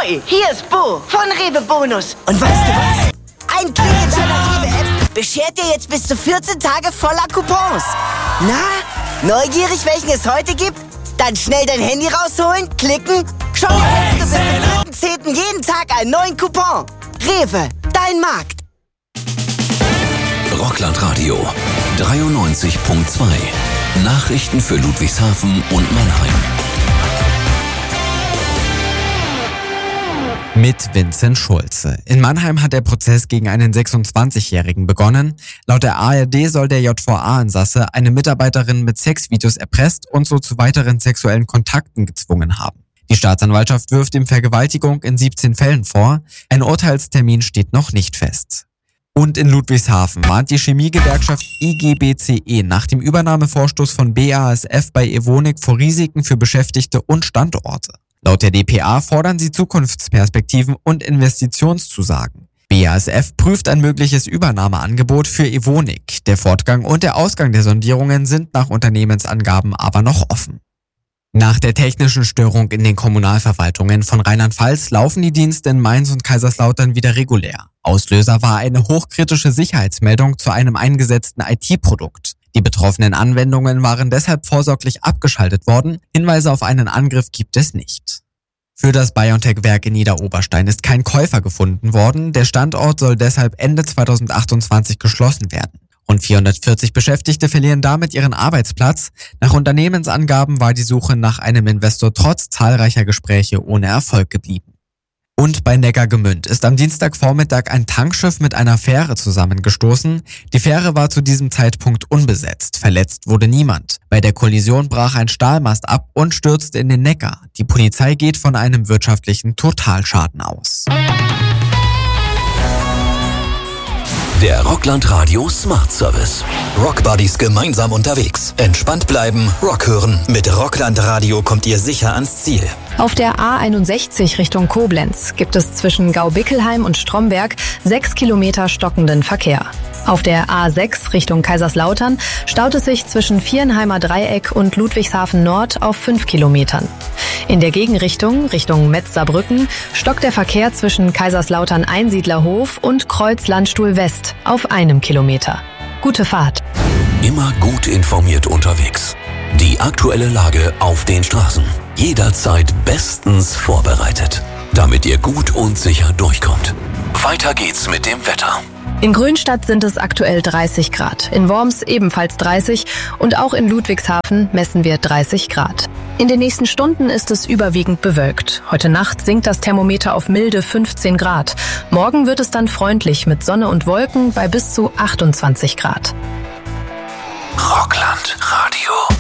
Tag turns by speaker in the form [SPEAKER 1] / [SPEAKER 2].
[SPEAKER 1] Hoi, hier ist Bo von Rewe Bonus.
[SPEAKER 2] Und weißt du was? Ein Klick in deiner Rewe-App beschert dir jetzt bis zu 14 Tage voller Coupons. Na, neugierig, welchen es heute gibt? Dann schnell dein Handy rausholen, klicken, schon erhältst du bis zum 3.10. jeden Tag einen neuen Coupon. Rewe, dein Markt.
[SPEAKER 3] Rockland Radio 93.2. Nachrichten für Ludwigshafen und Mannheim.
[SPEAKER 4] Mit Vincent Schulze. In Mannheim hat der Prozess gegen einen 26-Jährigen begonnen. Laut der ARD soll der JVA-Insasse eine Mitarbeiterin mit Sexvideos erpresst und so zu weiteren sexuellen Kontakten gezwungen haben. Die Staatsanwaltschaft wirft ihm Vergewaltigung in 17 Fällen vor. Ein Urteilstermin steht noch nicht fest. Und in Ludwigshafen warnt die Chemiegewerkschaft IGBCE nach dem Übernahmevorstoß von BASF bei Evonik vor Risiken für Beschäftigte und Standorte. Laut der dpa fordern sie Zukunftsperspektiven und Investitionszusagen. BASF prüft ein mögliches Übernahmeangebot für Evonik. Der Fortgang und der Ausgang der Sondierungen sind nach Unternehmensangaben aber noch offen. Nach der technischen Störung in den Kommunalverwaltungen von Rheinland-Pfalz laufen die Dienste in Mainz und Kaiserslautern wieder regulär. Auslöser war eine hochkritische Sicherheitsmeldung zu einem eingesetzten IT-Produkt. Die betroffenen Anwendungen waren deshalb vorsorglich abgeschaltet worden. Hinweise auf einen Angriff gibt es nicht. Für das BioNTech-Werk in Niederoberstein ist kein Käufer gefunden worden. Der Standort soll deshalb Ende 2028 geschlossen werden. Rund 440 Beschäftigte verlieren damit ihren Arbeitsplatz. Nach Unternehmensangaben war die Suche nach einem Investor trotz zahlreicher Gespräche ohne Erfolg geblieben. Und bei Neckargemünd ist am Dienstagvormittag ein Tankschiff mit einer Fähre zusammengestoßen. Die Fähre war zu diesem Zeitpunkt unbesetzt. Verletzt wurde niemand. Bei der Kollision brach ein Stahlmast ab und stürzte in den Neckar. Die Polizei geht von einem wirtschaftlichen Totalschaden aus.
[SPEAKER 3] Der Rockland Radio Smart Service.
[SPEAKER 5] Rockbuddies gemeinsam unterwegs. Entspannt bleiben, Rock hören. Mit Rockland Radio kommt ihr sicher ans Ziel.
[SPEAKER 6] Auf der A61 Richtung Koblenz gibt es zwischen Gaubickelheim und Stromberg 6 Kilometer stockenden Verkehr. Auf der A6 Richtung Kaiserslautern staut es sich zwischen Vierenheimer Dreieck und Ludwigshafen Nord auf 5 Kilometern. In der Gegenrichtung, Richtung Metz-Saarbrücken, stockt der Verkehr zwischen Kaiserslautern Einsiedlerhof und Kreuz Landstuhl West auf 1 Kilometer. Gute Fahrt.
[SPEAKER 3] Immer gut informiert unterwegs. Die aktuelle Lage auf den Straßen. Jederzeit bestens vorbereitet, damit ihr gut und sicher durchkommt. Weiter geht's mit dem Wetter.
[SPEAKER 6] In Grünstadt sind es aktuell 30 Grad, in Worms ebenfalls 30 und auch in Ludwigshafen messen wir 30 Grad. In den nächsten Stunden ist es überwiegend bewölkt. Heute Nacht sinkt das Thermometer auf milde 15 Grad. Morgen wird es dann freundlich mit Sonne und Wolken bei bis zu 28 Grad.
[SPEAKER 3] Rockland Radio.